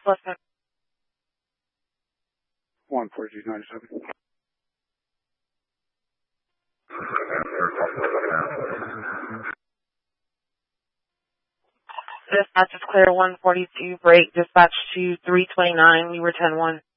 Listen. 14297. Dispatch is clear 142, break, dispatch to 329, we were 10-1.